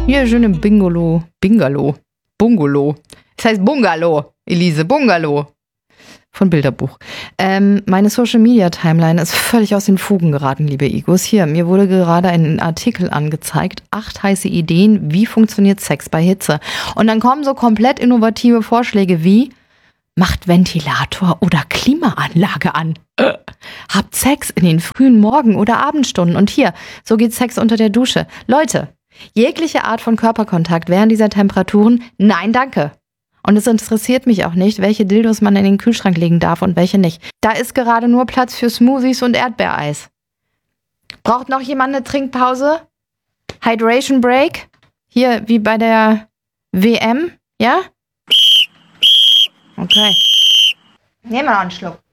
Hier, schöne Bungalow. Bungalow. Das heißt Bungalow, Elise, Bungalow. Von Bilderbuch. Meine Social-Media-Timeline ist völlig aus den Fugen geraten, liebe Igos. Hier, mir wurde gerade ein Artikel angezeigt. 8 heiße Ideen, wie funktioniert Sex bei Hitze. Und dann kommen so komplett innovative Vorschläge wie: Macht Ventilator oder Klimaanlage an. Habt Sex in den frühen Morgen- oder Abendstunden. Und hier, so geht Sex unter der Dusche. Leute, jegliche Art von Körperkontakt während dieser Temperaturen, nein, danke. Und es interessiert mich auch nicht, welche Dildos man in den Kühlschrank legen darf und welche nicht. Da ist gerade nur Platz für Smoothies und Erdbeereis. Braucht noch jemand eine Trinkpause? Hydration Break? Hier, wie bei der WM, ja? Okay. Nehmen wir noch einen Schluck.